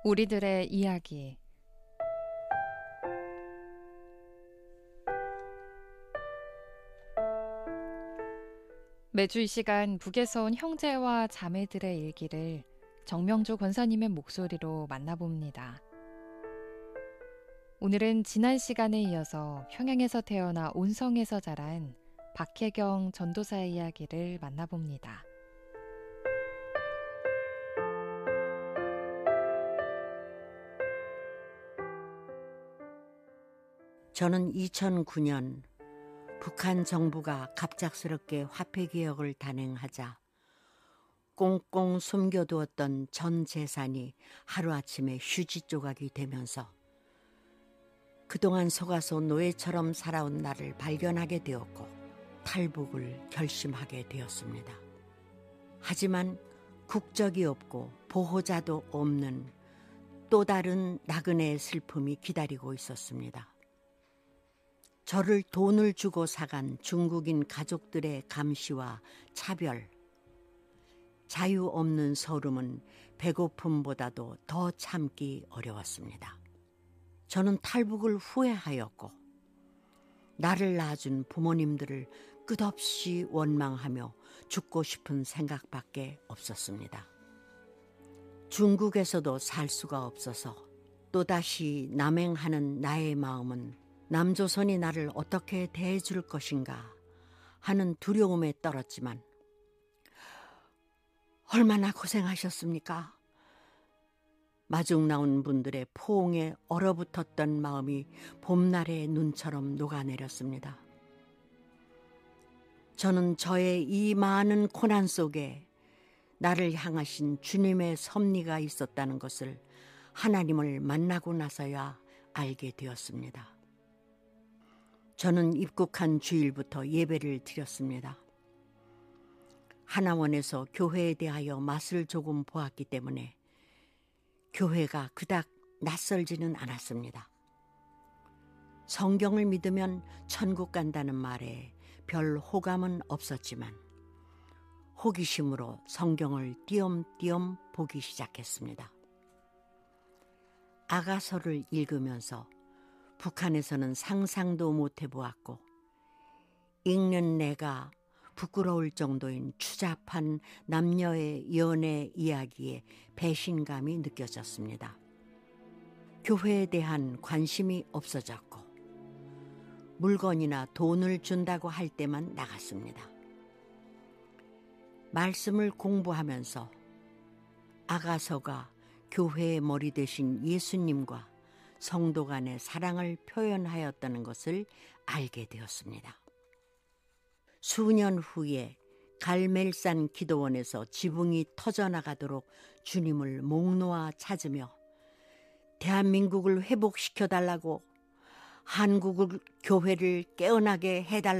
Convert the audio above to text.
우리들의 이야기. 매주 이 시간 북에서 온 형제와 자매들의 일기를 정명조 권사님의 목소리로 만나봅니다. 오늘은 지난 시간에 이어서 평양에서 태어나 온성에서 자란 박혜경 전도사의 이야기를 만나봅니다. 저는 2009년 북한 정부가 갑작스럽게 화폐개혁을 단행하자 꽁꽁 숨겨두었던 전 재산이 하루아침에 휴지 조각이 되면서 그동안 속아서 노예처럼 살아온 나를 발견하게 되었고 탈북을 결심하게 되었습니다. 하지만 국적이 없고 보호자도 없는 또 다른 나그네의 슬픔이 기다리고 있었습니다. 저를 돈을 주고 사간 중국인 가족들의 감시와 차별, 자유 없는 서름은 배고픔보다도 더 참기 어려웠습니다. 저는 탈북을 후회하였고 나를 낳아준 부모님들을 끝없이 원망하며 죽고 싶은 생각밖에 없었습니다. 중국에서도 살 수가 없어서 또다시 남행하는 나의 마음은 남조선이 나를 어떻게 대해줄 것인가 하는 두려움에 떨었지만 얼마나 고생하셨습니까? 마중 나온 분들의 포옹에 얼어붙었던 마음이 봄날의 눈처럼 녹아내렸습니다. 저는 저의 이 많은 고난 속에 나를 향하신 주님의 섭리가 있었다는 것을 하나님을 만나고 나서야 알게 되었습니다. 저는 입국한 주일부터 예배를 드렸습니다. 하나원에서 교회에 대하여 맛을 조금 보았기 때문에 교회가 그닥 낯설지는 않았습니다. 성경을 믿으면 천국 간다는 말에 별 호감은 없었지만 호기심으로 성경을 띄엄띄엄 보기 시작했습니다. 아가서를 읽으면서 북한에서는 상상도 못 해보았고 읽는 내가 부끄러울 정도인 추잡한 남녀의 연애 이야기에 배신감이 느껴졌습니다. 교회에 대한 관심이 없어졌고 물건이나 돈을 준다고 할 때만 나갔습니다. 말씀을 공부하면서 아가서가 교회의 머리 대신 예수님과 성도 간의 사랑을 표현하였다는 것을 알게 되었습니다. 수년 후에 갈멜산 기도원에서 지붕이 터져나가도록 주님을 목 놓아 찾으며 대한민국을 회복시켜달라고 한국 교회를 깨어나게 해달라고